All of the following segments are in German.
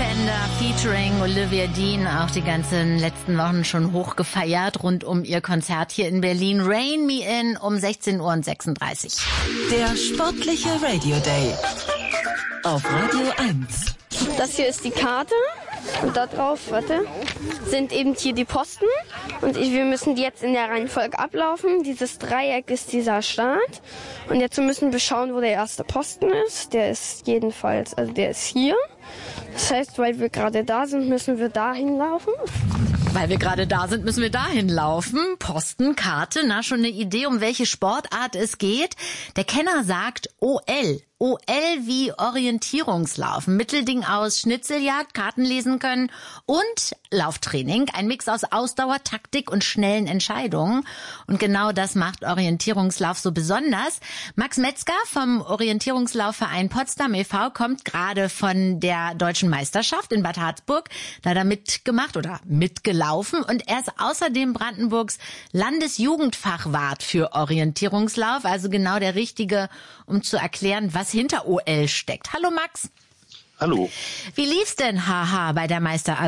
Fassbender featuring Olivia Dean, auch die ganzen letzten Wochen schon hoch gefeiert rund um ihr Konzert hier in Berlin. Rain Me In um 16:36 Uhr. Der sportliche Radio Day auf Radio 1. Das hier ist die Karte und da drauf, sind eben hier die Posten und wir müssen die jetzt in der Reihenfolge ablaufen. Dieses Dreieck ist dieser Start und jetzt müssen wir schauen, wo der erste Posten ist. Der ist jedenfalls, also der ist hier. Das heißt, weil wir gerade da sind, müssen wir dahin laufen. Weil wir gerade da sind, müssen wir dahin laufen. Posten, Karte, schon eine Idee, um welche Sportart es geht. Der Kenner sagt OL. OL wie Orientierungslauf. Mittelding aus Schnitzeljagd, Karten lesen können und Lauftraining. Ein Mix aus Ausdauer, Taktik und schnellen Entscheidungen. Und genau das macht Orientierungslauf so besonders. Max Metzger vom Orientierungslaufverein Potsdam e.V. kommt gerade von der Deutschen Meisterschaft in Bad Harzburg. Da hat er mitgemacht oder mitgelaufen. Und er ist außerdem Brandenburgs Landesjugendfachwart für Orientierungslauf. Also genau der Richtige, um zu erklären, was hinter OL steckt. Hallo Max. Hallo. Wie lief's denn, bei der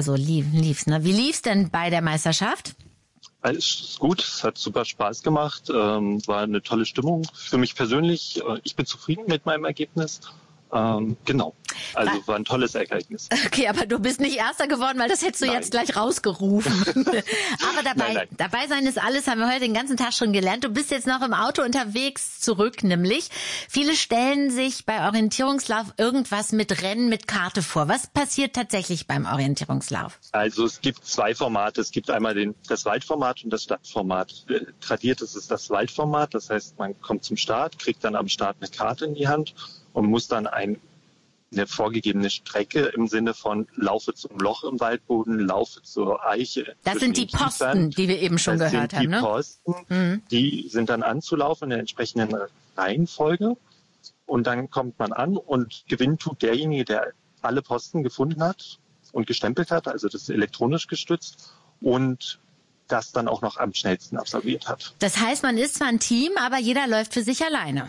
Wie lief's denn bei der Meisterschaft? Alles gut, es hat super Spaß gemacht, war eine tolle Stimmung für mich persönlich. Ich bin zufrieden mit meinem Ergebnis. Genau, also war ein tolles Ereignis. Okay, aber du bist nicht Erster geworden, weil das hättest du jetzt gleich rausgerufen. Aber dabei sein ist alles, haben wir heute den ganzen Tag schon gelernt. Du bist jetzt noch im Auto unterwegs zurück, nämlich. Viele stellen sich bei Orientierungslauf irgendwas mit Rennen mit Karte vor. Was passiert tatsächlich beim Orientierungslauf? Also es gibt zwei Formate. Es gibt einmal das Waldformat und das Stadtformat. Tradiert ist es das Waldformat, das heißt, man kommt zum Start, kriegt dann am Start eine Karte in die Hand und muss dann eine vorgegebene Strecke im Sinne von laufe zum Loch im Waldboden, laufe zur Eiche. Das sind die Posten, die wir eben schon gehört haben, ne? Das sind die Posten, die sind dann anzulaufen in der entsprechenden Reihenfolge. Und dann kommt man an und gewinnen tut derjenige, der alle Posten gefunden hat und gestempelt hat, also das ist elektronisch gestützt und das dann auch noch am schnellsten absolviert hat. Das heißt, man ist zwar ein Team, aber jeder läuft für sich alleine.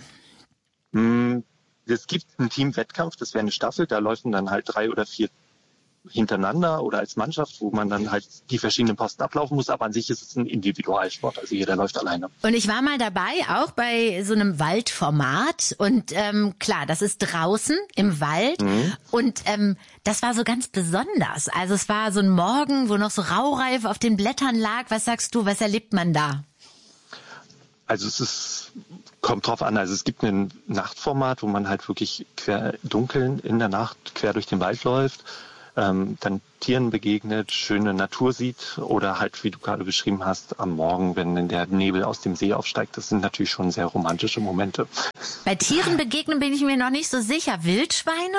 Es gibt einen Teamwettkampf, das wäre eine Staffel, da laufen dann halt 3 oder 4 hintereinander oder als Mannschaft, wo man dann halt die verschiedenen Posten ablaufen muss, aber an sich ist es ein Individualsport, also jeder läuft alleine. Und ich war mal dabei, auch bei so einem Waldformat und klar, das ist draußen im Wald und das war so ganz besonders. Also es war so ein Morgen, wo noch so Raureif auf den Blättern lag. Was sagst du, was erlebt man da? Also kommt drauf an, also es gibt ein Nachtformat, wo man halt wirklich dunkeln in der Nacht quer durch den Wald läuft, dann Tieren begegnet, schöne Natur sieht oder halt, wie du gerade beschrieben hast, am Morgen, wenn der Nebel aus dem See aufsteigt. Das sind natürlich schon sehr romantische Momente. Bei Tieren begegnen bin ich mir noch nicht so sicher. Wildschweine?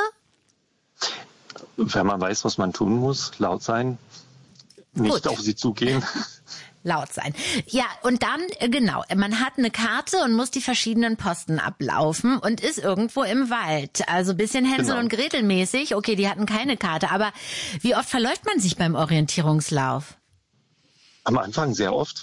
Wenn man weiß, was man tun muss, laut sein, nicht auf sie zugehen. Laut sein. Ja, und dann, genau, man hat eine Karte und muss die verschiedenen Posten ablaufen und ist irgendwo im Wald. Also ein bisschen Hänsel und Gretel mäßig. Okay, die hatten keine Karte, aber wie oft verläuft man sich beim Orientierungslauf? Am Anfang sehr oft.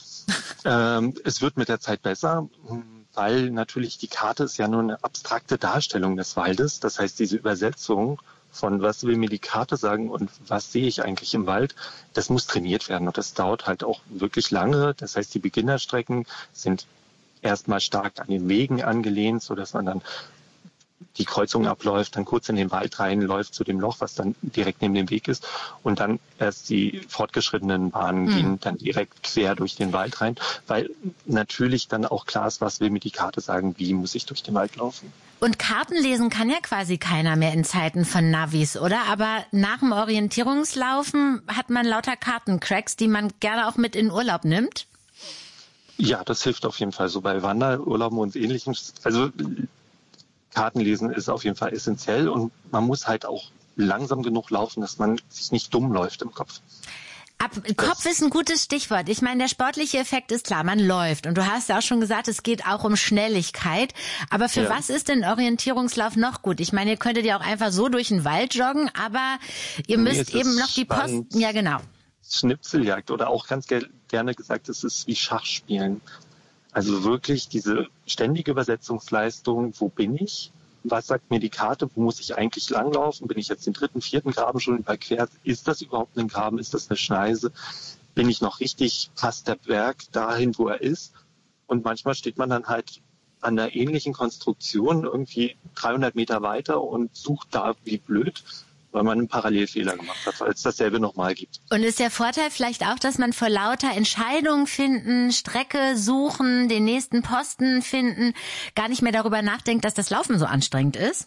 Es wird mit der Zeit besser, weil natürlich die Karte ist ja nur eine abstrakte Darstellung des Waldes. Das heißt, diese Übersetzung von was will mir die Karte sagen und was sehe ich eigentlich im Wald, das muss trainiert werden und das dauert halt auch wirklich lange. Das heißt, die Beginnerstrecken sind erstmal stark an den Wegen angelehnt, sodass man dann die Kreuzung abläuft, dann kurz in den Wald reinläuft zu dem Loch, was dann direkt neben dem Weg ist und dann erst die fortgeschrittenen Bahnen gehen dann direkt quer durch den Wald rein, weil natürlich dann auch klar ist, was will mir die Karte sagen, wie muss ich durch den Wald laufen. Und Karten lesen kann ja quasi keiner mehr in Zeiten von Navis, oder? Aber nach dem Orientierungslaufen hat man lauter Kartencracks, die man gerne auch mit in Urlaub nimmt? Ja, das hilft auf jeden Fall so bei Wanderurlauben und Ähnlichem. Also Kartenlesen ist auf jeden Fall essentiell und man muss halt auch langsam genug laufen, dass man sich nicht dumm läuft im Kopf. Kopf ist ein gutes Stichwort. Ich meine, der sportliche Effekt ist klar, man läuft. Und du hast ja auch schon gesagt, es geht auch um Schnelligkeit. Aber für was ist denn Orientierungslauf noch gut? Ich meine, ihr könntet ja auch einfach so durch den Wald joggen, aber ihr müsst eben noch die Posten... Ja, genau. Schnipseljagd oder auch ganz gerne gesagt, es ist wie Schachspielen. Also wirklich diese ständige Übersetzungsleistung, wo bin ich? was sagt mir die Karte, wo muss ich eigentlich langlaufen? Bin ich jetzt den 3., 4. Graben schon überquert? Ist das überhaupt ein Graben? Ist das eine Schneise? Bin ich noch richtig? Passt der Berg dahin, wo er ist? Und manchmal steht man dann halt an einer ähnlichen Konstruktion irgendwie 300 Meter weiter und sucht da wie blöd, weil man einen Parallelfehler gemacht hat, weil es dasselbe nochmal gibt. Und ist der Vorteil vielleicht auch, dass man vor lauter Entscheidungen finden, Strecke suchen, den nächsten Posten finden, gar nicht mehr darüber nachdenkt, dass das Laufen so anstrengend ist?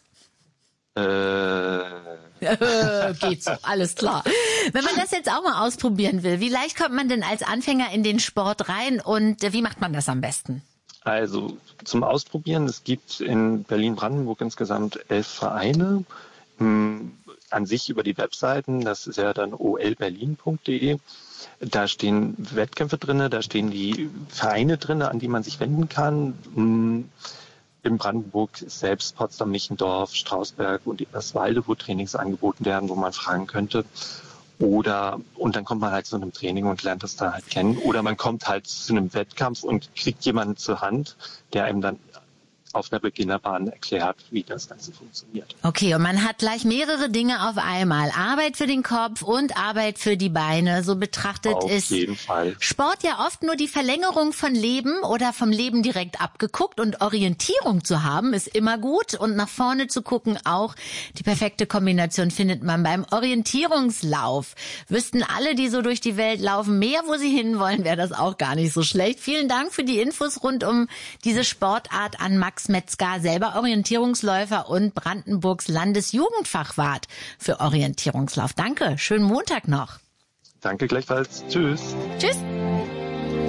Geht so, alles klar. Wenn man das jetzt auch mal ausprobieren will, wie leicht kommt man denn als Anfänger in den Sport rein und wie macht man das am besten? Also zum Ausprobieren, es gibt in Berlin-Brandenburg insgesamt 11 Vereine. An sich über die Webseiten, das ist ja dann olberlin.de. Da stehen Wettkämpfe drin, da stehen die Vereine drin, an die man sich wenden kann. In Brandenburg selbst, Potsdam, Michendorf, Strausberg und Eberswalde, wo Trainings angeboten werden, wo man fragen könnte. Und dann kommt man halt zu einem Training und lernt das da halt kennen. Oder man kommt halt zu einem Wettkampf und kriegt jemanden zur Hand, der einem dann auf einer Beginnerbahn erklärt, wie das Ganze funktioniert. Okay, und man hat gleich mehrere Dinge auf einmal. Arbeit für den Kopf und Arbeit für die Beine. So betrachtet ist Sport ja oft nur die Verlängerung von Leben oder vom Leben direkt abgeguckt. Und Orientierung zu haben ist immer gut. Und nach vorne zu gucken auch. Die perfekte Kombination findet man beim Orientierungslauf. Wüssten alle, die so durch die Welt laufen, mehr, wo sie hinwollen, wäre das auch gar nicht so schlecht. Vielen Dank für die Infos rund um diese Sportart an Max Metzger, selber Orientierungsläufer und Brandenburgs Landesjugendfachwart für Orientierungslauf. Danke, schönen Montag noch. Danke gleichfalls. Tschüss. Tschüss.